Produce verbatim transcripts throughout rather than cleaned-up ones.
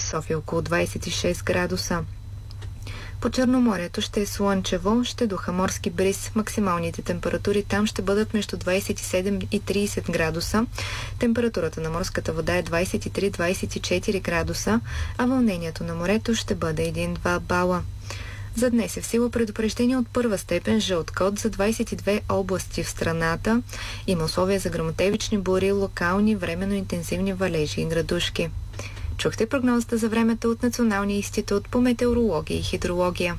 София около двадесет и шест градуса. По Черноморието ще е слънчево, ще духа морски бриз. Максималните температури там ще бъдат между двадесет и седем и тридесет градуса. Температурата на морската вода е двадесет и три до двадесет и четири градуса, а вълнението на морето ще бъде един-два бала. За днес е в сила предупреждение от първа степен жълт код за двадесет и две области в страната. Има условия за гръмотевични бури, локални, временно интензивни валежи и градушки. Чухте прогнозата за времето от Националния институт по метеорология и хидрология.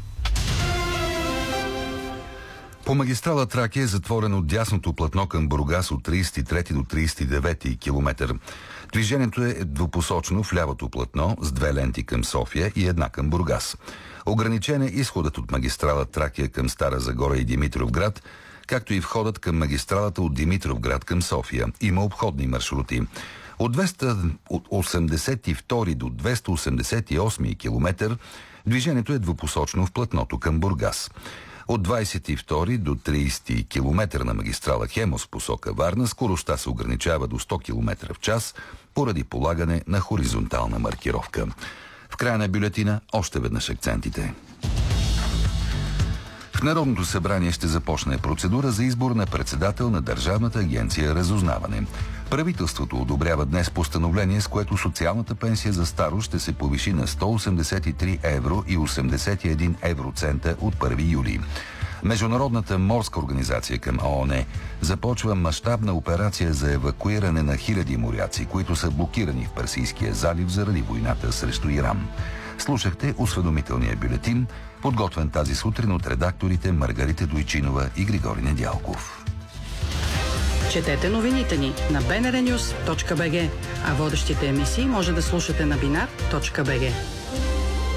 По магистрала Тракия е затворено дясното платно към Бургас от тридесет и трети до тридесет и девети километър. Движението е двупосочно в лявото платно с две ленти към София и една към Бургас. Ограничен е изходът от магистрала Тракия към Стара Загора и Димитровград, както и входът към магистралата от Димитровград към София. Има обходни маршрути. От двеста осемдесет и втори до двеста осемдесет и осми километър движението е двупосочно в платното към Бургас. От двадесет и втори до тридесети километър на магистрала Хемос посока Варна скоростта се ограничава до сто километра в час поради полагане на хоризонтална маркировка. В края на бюлетина още веднъж акцентите. В Народното събрание ще започне процедура за избор на председател на Държавната агенция Разузнаване. Правителството одобрява днес постановление, с което социалната пенсия за старост ще се повиши на сто осемдесет и три евро и осемдесет и един евроцента от първи юли. Международната морска организация към ООН започва мащабна операция за евакуиране на хиляди моряци, които са блокирани в Персийския залив заради войната срещу Иран. Слушахте осведомителния бюлетин, подготвен тази сутрин от редакторите Маргарита Дойчинова и Григорий Недялков. Четете новините ни на би ен ар нюс точка би джи, а водещите емисии може да слушате на бинар точка би джи.